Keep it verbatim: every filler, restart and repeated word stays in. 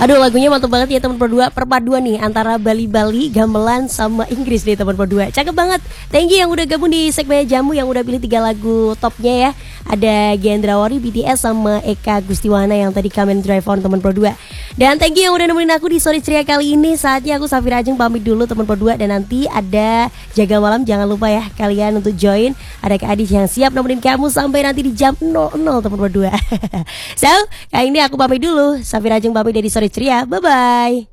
Aduh, lagunya mantap banget ya teman berdua. Perpaduan nih antara Bali-Bali, gamelan sama Inggris nih teman berdua. Cakep banget. Thank you yang udah gabung di segmen Jamu, yang udah pilih tiga lagu topnya ya. Ada Gendrawari, B T S sama Eka Gustiwana yang tadi Kamen Drive On teman berdua. Dan thank you yang udah nemenin aku di Sore Ceria kali ini. Saatnya aku Safira Ajeng pamit dulu teman berdua. Dan nanti ada Jaga Malam, jangan lupa ya kalian untuk join. Ada Kak Adis yang siap nemenin kamu sampai nanti di jam nol nol teman berdua. So, kali ini aku pamit dulu. Safira Ajeng pamit dari Sore Ceria. Bye bye.